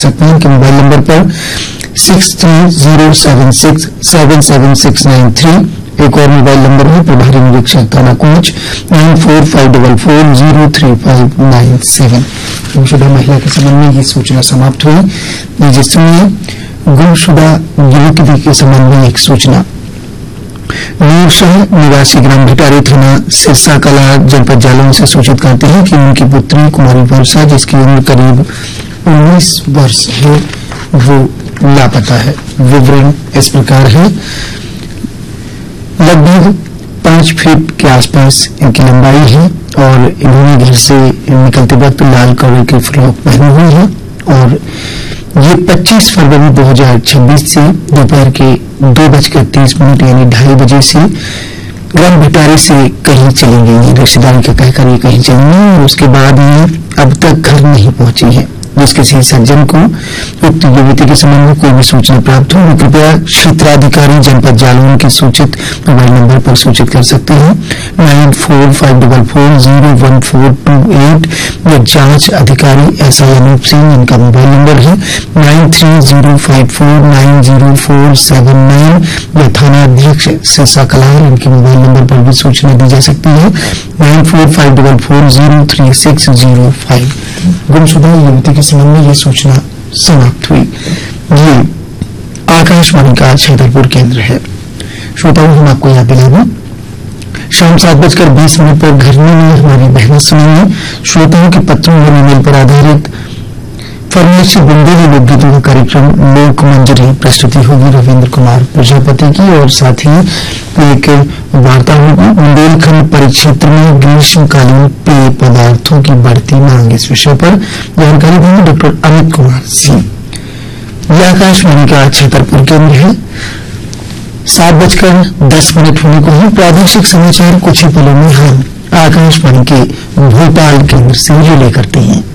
सकते हैं कि मोबाइल नंबर पर 6307677693 एक और मोबाइल नंबर है प्रभारी निरीक्षक थाना कोच 9455403597। गुमशुदा महिला के संबंध में ये सूचना समाप्त हुई। जिसमें गुमशुदा युवती के संबंध में एक सूचना नूरशाह निवासी ग्राम भिटारी थाना सिरसा कला जनपद जालौन से सूचित करते हैं कि उनकी पुत्री कुमारी वर्षा जिसकी उम्र करीब 19 वर्ष है वो लापता है। विवरण इस प्रकार है। लगभग 5 फीट के आसपास इनकी लंबाई है और इन्होंने घर से निकलते वक्त लाल कलर की फ्रॉक पहनी हुई है और ये 25 फरवरी 2026 से दोपहर के 2:30 यानी 2:30 बजे से ग्राम भिटारी से कहीं चली गई है। रिश्तेदारी का कहकर ये कहीं चली गई और उसके बाद ये अब तक घर नहीं पहुंची है। जिस किसी सज्जन को उक्त युवती के संबंध में कोई भी सूचना प्राप्त हो वो कृपया क्षेत्राधिकारी जनपद जालौन के सूचित मोबाइल नंबर पर सूचित कर सकते हैं 9454401428 या जांच अधिकारी SI अनूप सिंह इनका मोबाइल नंबर है 9305490479 या थाना अध्यक्ष सिरसा कलार इनके मोबाइल नंबर पर भी सूचना दी जा सकती है 9455403605। गुमशुदा युवती के संबंध में ये सूचना समाप्त हुई। ये आकाशवाणी का छतरपुर केंद्र है। श्रोताओं हम आपको याद दिला दें शाम 7:20 पर घरनी में हमारी बहनें सुनेंगी श्रोताओं के पत्रों और ईमेल पर आधारित फरमाइश बुंदेली लोकगीतों का कार्यक्रम लोक मंजरी प्रस्तुति होगी रविन्द्र कुमार प्रजापति की और साथ ही एक वार्ता होगी। बुंदेलखंड परिक्षेत्र में ग्रीष्मकालीन पेय पदार्थों की बढ़ती मांग इस विषय पर जानकारी देंगे डॉक्टर अमित कुमार सिंह। यह आकाशवाणी का छतरपुर केंद्र है। 7:10 होने को ही प्रादेशिक समाचार कुछ ही पलों में हम आकाशवाणी के भोपाल केंद्र से रिले करते हैं।